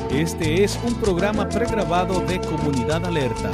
Este es un programa pregrabado de Comunidad Alerta.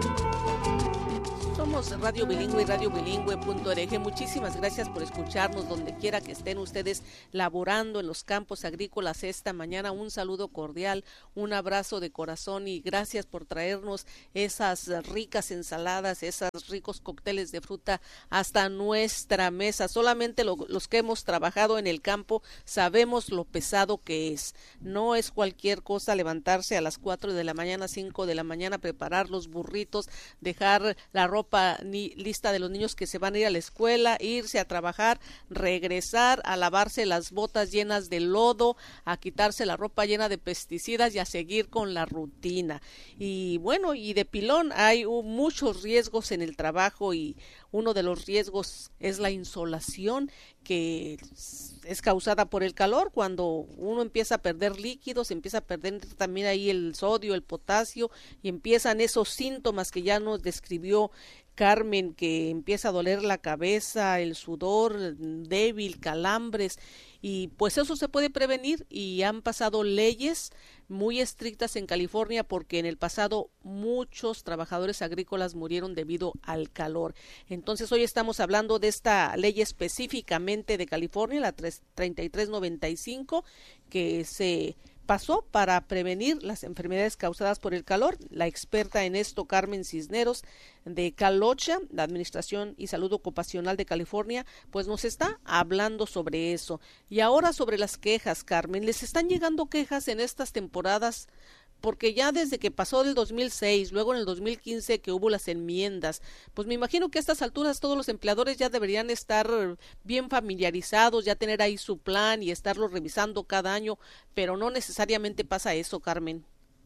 Somos Radio Bilingüe y radiobilingüe.org. Muchísimas gracias por escucharnos donde quiera que estén ustedes laborando en los campos agrícolas esta mañana. Un saludo cordial, un abrazo de corazón y gracias por traernos esas ricas ensaladas, esos ricos cócteles de fruta hasta nuestra mesa. Solamente los que hemos trabajado en el campo sabemos lo pesado que es. No es cualquier cosa levantarse a las 4 de la mañana, 5 de la mañana, preparar los burritos, dejar la ropa lista de los niños que se van a ir a la escuela, irse a trabajar, regresar a lavarse las botas llenas de lodo, a quitarse la ropa llena de pesticidas y a seguir con la rutina. Y bueno, y de pilón hay muchos riesgos en el trabajo y uno de los riesgos es la insolación, que es causada por el calor. Cuando uno empieza a perder líquidos, empieza a perder también ahí el sodio, el potasio, y empiezan esos síntomas que ya nos describió Carmen, que empieza a doler la cabeza, el sudor débil, calambres, y pues eso se puede prevenir y han pasado leyes muy estrictas en California porque en el pasado muchos trabajadores agrícolas murieron debido al calor. Entonces hoy estamos hablando de esta ley específicamente de California, la 3395, que se pasó para prevenir las enfermedades causadas por el calor. La experta en esto, Carmen Cisneros, de CalOCHA, la Administración y Salud Ocupacional de California, pues nos está hablando sobre eso. Y ahora sobre las quejas, Carmen, ¿les están llegando quejas en estas temporadas? Porque ya desde que pasó del 2006, luego en el 2015 que hubo las enmiendas, pues me imagino que a estas alturas todos los empleadores ya deberían estar bien familiarizados, ya tener ahí su plan y estarlo revisando cada año, pero no necesariamente pasa eso, Carmen.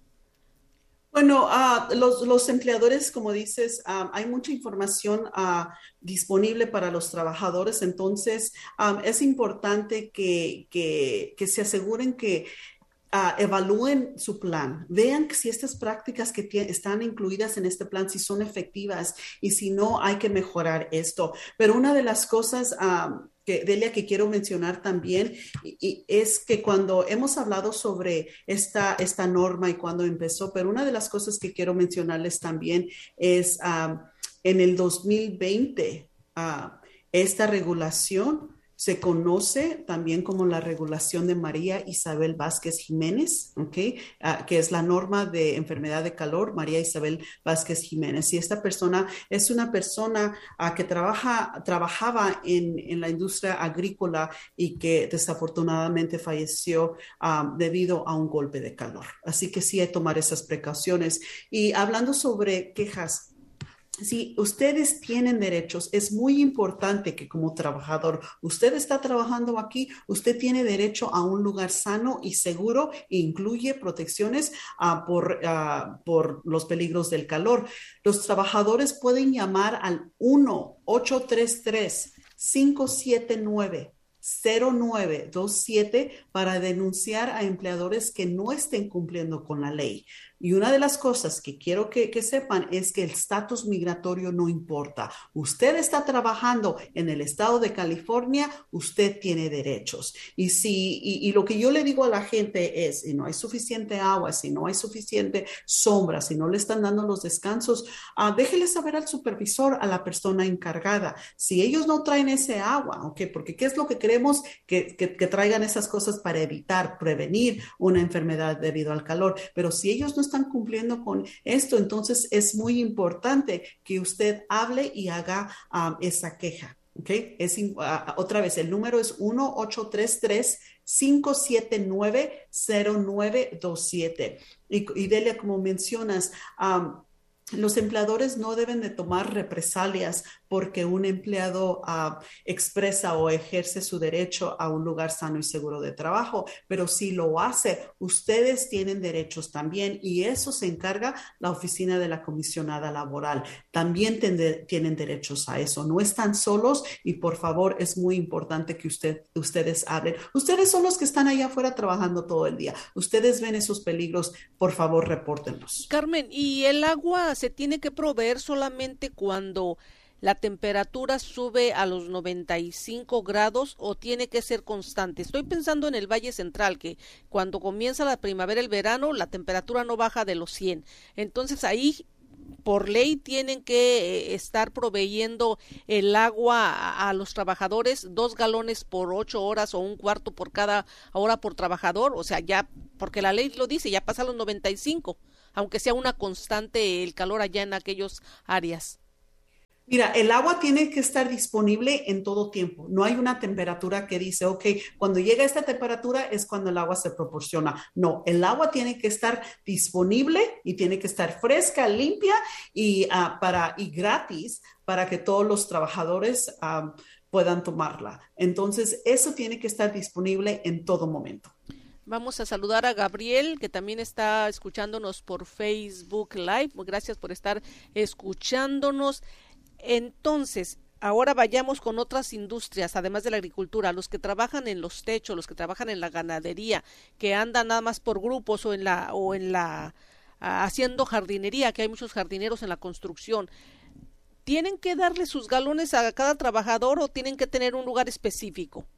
Bueno, los empleadores, como dices, hay mucha información disponible para los trabajadores, entonces es importante que se aseguren que evalúen su plan, vean si estas prácticas que están incluidas en este plan, si son efectivas y si no, hay que mejorar esto. Pero una de las cosas Delia, que quiero mencionar también, y es que cuando hemos hablado sobre esta norma y cuando empezó, pero una de las cosas que quiero mencionarles también es en el 2020, esta regulación se conoce también como la regulación de María Isabel Vázquez Jiménez, ¿okay? Que es la norma de enfermedad de calor, María Isabel Vázquez Jiménez. Y esta persona es una persona que trabajaba en la industria agrícola y que desafortunadamente falleció debido a un golpe de calor. Así que sí hay que tomar esas precauciones. Y hablando sobre quejas, si ustedes tienen derechos, es muy importante que como trabajador, usted está trabajando aquí, usted tiene derecho a un lugar sano y seguro e incluye protecciones por los peligros del calor. Los trabajadores pueden llamar al 1-833-579-0927 para denunciar a empleadores que no estén cumpliendo con la ley. Y una de las cosas que quiero que sepan es que el estatus migratorio no importa. Usted está trabajando en el estado de California, usted tiene derechos. Y lo que yo le digo a la gente es, si no hay suficiente agua, si no hay suficiente sombra, si no le están dando los descansos, déjele saber al supervisor, a la persona encargada. Si ellos no traen ese agua, ¿ok? Porque ¿qué es lo que queremos? Que traigan esas cosas para prevenir una enfermedad debido al calor. Pero si ellos no están cumpliendo con esto, entonces es muy importante que usted hable y haga esa queja. ¿Okay? Otra vez, el número es 1-833-579-0927. Y Delia, como mencionas, los empleadores no deben de tomar represalias porque un empleado expresa o ejerce su derecho a un lugar sano y seguro de trabajo, pero si lo hace, ustedes tienen derechos también y eso se encarga la oficina de la comisionada laboral. También tienen derechos a eso. No están solos y por favor es muy importante que ustedes hablen. Ustedes son los que están allá afuera trabajando todo el día. Ustedes ven esos peligros, por favor, repórtenlos. Carmen, ¿y el agua se tiene que proveer solamente cuando ¿la temperatura sube a los 95 grados o tiene que ser constante? Estoy pensando en el Valle Central, que cuando comienza la primavera, el verano, la temperatura no baja de los 100. Entonces ahí por ley tienen que estar proveyendo el agua a los trabajadores, 2 galones por 8 horas o un cuarto por cada hora por trabajador, o sea, ya, porque la ley lo dice, ya pasa los 95, aunque sea una constante el calor allá en aquellos áreas. Mira, el agua tiene que estar disponible en todo tiempo. No hay una temperatura que dice, ok, cuando llega esta temperatura es cuando el agua se proporciona. No, el agua tiene que estar disponible y tiene que estar fresca, limpia y gratis para que todos los trabajadores puedan tomarla. Entonces, eso tiene que estar disponible en todo momento. Vamos a saludar a Gabriel, que también está escuchándonos por Facebook Live. Gracias por estar escuchándonos. Entonces, ahora vayamos con otras industrias, además de la agricultura, los que trabajan en los techos, los que trabajan en la ganadería, que andan nada más por grupos o en la haciendo jardinería, que hay muchos jardineros en la construcción. ¿Tienen que darle sus galones a cada trabajador o tienen que tener un lugar específico?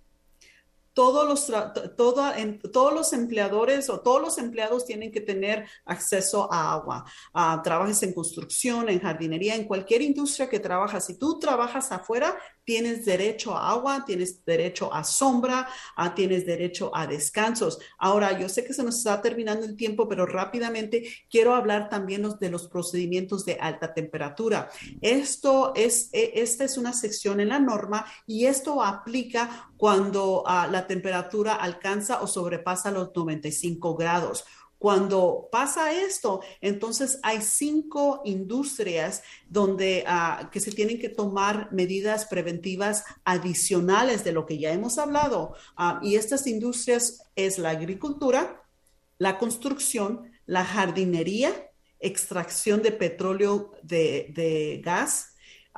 Todos los empleadores o todos los empleados tienen que tener acceso a agua. Trabajes en construcción, en jardinería, en cualquier industria que trabajas. Si tú trabajas afuera, tienes derecho a agua, tienes derecho a sombra, tienes derecho a descansos. Ahora, yo sé que se nos está terminando el tiempo, pero rápidamente quiero hablar también de los procedimientos de alta temperatura. Esta es una sección en la norma y esto aplica cuando la temperatura alcanza o sobrepasa los 95 grados. Cuando pasa esto, entonces hay 5 industrias donde que se tienen que tomar medidas preventivas adicionales de lo que ya hemos hablado. Y estas industrias es la agricultura, la construcción, la jardinería, extracción de petróleo, de gas,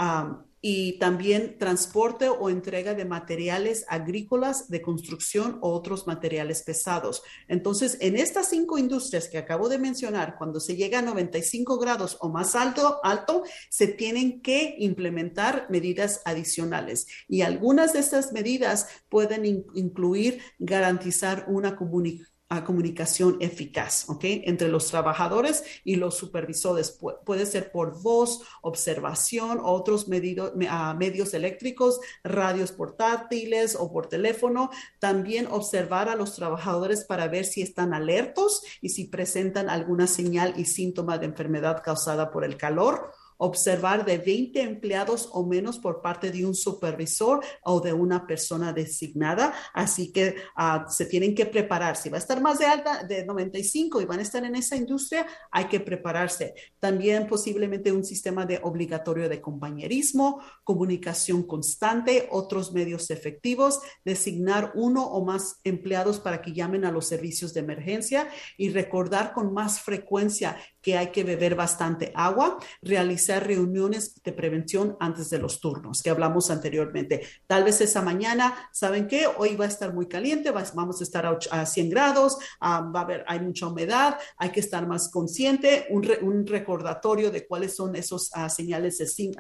y también transporte o entrega de materiales agrícolas, de construcción o otros materiales pesados. Entonces, en estas 5 industrias que acabo de mencionar, cuando se llega a 95 grados o más alto, se tienen que implementar medidas adicionales. Y algunas de estas medidas pueden incluir garantizar una comunicación eficaz, ¿ok? Entre los trabajadores y los supervisores. Puede ser por voz, observación, otros medios eléctricos, radios portátiles o por teléfono. También observar a los trabajadores para ver si están alertos y si presentan alguna señal y síntoma de enfermedad causada por el calor. Observar de 20 empleados o menos por parte de un supervisor o de una persona designada. Así que se tienen que preparar. Si va a estar más de 95 y van a estar en esa industria, hay que prepararse. También posiblemente un sistema obligatorio de compañerismo, comunicación constante, otros medios efectivos, designar 1 o más empleados para que llamen a los servicios de emergencia y recordar con más frecuencia que hay que beber bastante agua, realizar reuniones de prevención antes de los turnos que hablamos anteriormente. Tal vez esa mañana, ¿saben qué? Hoy va a estar muy caliente, vamos a estar a 100 grados, hay mucha humedad, hay que estar más consciente, un recordatorio de cuáles son esos señales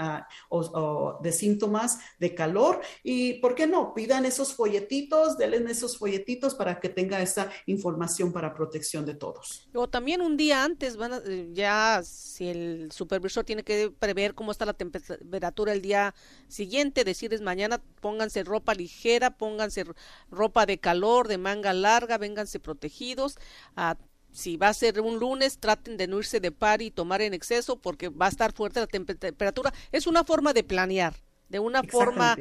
de síntomas de calor y, ¿por qué no? Pidan esos folletitos, denle esos folletitos para que tenga esa información para protección de todos. O también un día antes ya si el supervisor tiene que prever cómo está la temperatura el día siguiente, decirles mañana pónganse ropa ligera, pónganse ropa de calor, de manga larga, vénganse protegidos. Si va a ser un lunes, traten de no irse de party y tomar en exceso porque va a estar fuerte la temperatura. Es una forma de planear, de una forma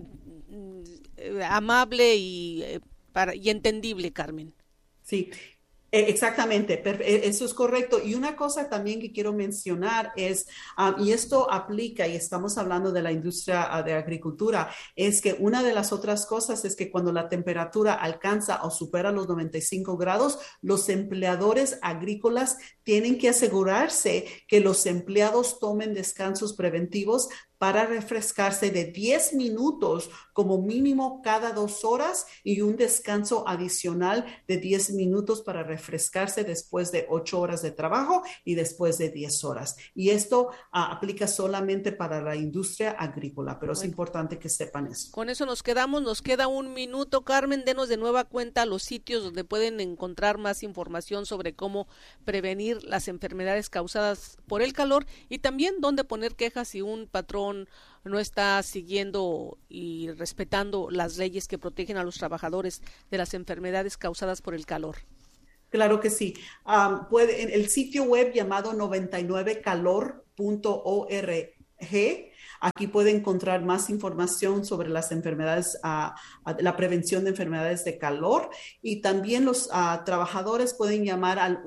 amable y entendible, Carmen. Sí. Exactamente, eso es correcto. Y una cosa también que quiero mencionar es, y esto aplica, y estamos hablando de la industria de agricultura, es que una de las otras cosas es que cuando la temperatura alcanza o supera los 95 grados, los empleadores agrícolas tienen que asegurarse que los empleados tomen descansos preventivos para refrescarse de 10 minutos como mínimo cada 2 horas y un descanso adicional de 10 minutos para refrescarse después de 8 horas de trabajo y después de 10 horas. Y esto aplica solamente para la industria agrícola, pero es importante que sepan eso. Con eso nos quedamos, nos queda un minuto. Carmen, denos de nueva cuenta los sitios donde pueden encontrar más información sobre cómo prevenir las enfermedades causadas por el calor y también dónde poner quejas si un patrón no está siguiendo y respetando las leyes que protegen a los trabajadores de las enfermedades causadas por el calor. Claro que sí. En el sitio web llamado 99calor.org. Aquí puede encontrar más información sobre las enfermedades, la prevención de enfermedades de calor, y también los trabajadores pueden llamar al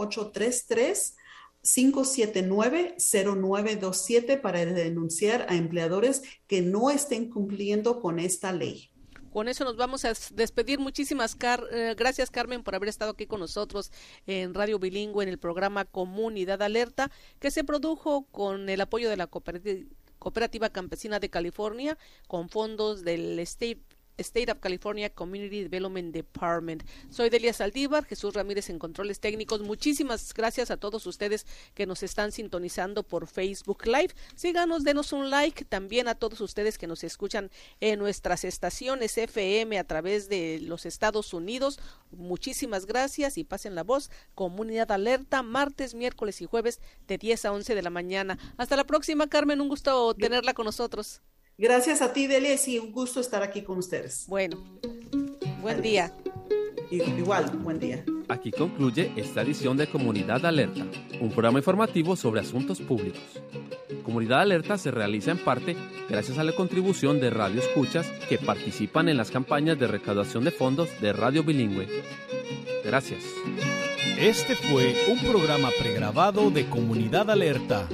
1-833-579-0927 para denunciar a empleadores que no estén cumpliendo con esta ley. Con eso nos vamos a despedir. Muchísimas gracias, Carmen, por haber estado aquí con nosotros en Radio Bilingüe en el programa Comunidad Alerta, que se produjo con el apoyo de la Cooperativa Campesina de California, con fondos del State of California Community Development Department. Soy Delia Saldívar, Jesús Ramírez en controles técnicos. Muchísimas gracias a todos ustedes que nos están sintonizando por Facebook Live. Síganos, denos un like. También a todos ustedes que nos escuchan en nuestras estaciones FM a través de los Estados Unidos. Muchísimas gracias y pasen la voz. Comunidad Alerta, martes, miércoles y jueves de 10 a 11 de la mañana. Hasta la próxima, Carmen. Un gusto tenerla con nosotros. Gracias a ti, Delia, y sí, un gusto estar aquí con ustedes. Bueno, buen día. Igual, buen día. Aquí concluye esta edición de Comunidad Alerta, un programa informativo sobre asuntos públicos. Comunidad Alerta se realiza en parte gracias a la contribución de Radio Escuchas que participan en las campañas de recaudación de fondos de Radio Bilingüe. Gracias. Este fue un programa pregrabado de Comunidad Alerta.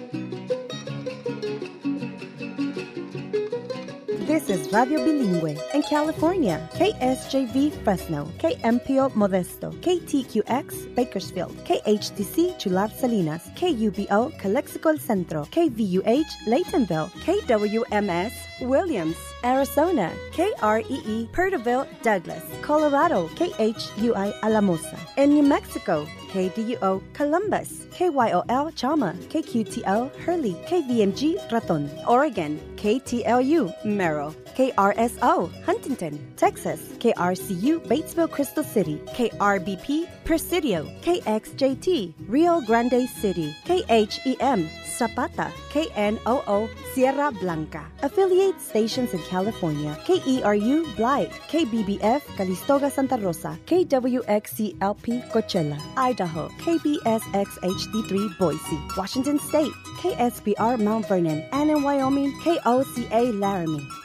This is Radio Bilingüe in California, KSJV Fresno, KMPO Modesto, KTQX Bakersfield, KHTC Chular Salinas, KUBO Calexico El Centro, KVUH Laytonville, KWMS Williams, Arizona, KREE Perterville Douglas, Colorado, KHUI Alamosa, in New Mexico, KDUO Columbus, KYOL Chama, KQTL Hurley, KVMG Raton, Oregon, KTLU Merrill, KRSO Huntington, Texas, KRCU Batesville Crystal City, KRBP Presidio, KXJT Rio Grande City, KHEM Zapata, KNOO Sierra Blanca. Affiliate stations in California, KERU Blythe, KBBF Calistoga Santa Rosa, KWXCLP Coachella, Idaho, KBSX HD3 Boise, Washington State, KSBR Mount Vernon, and in Wyoming, KOCA Laramie.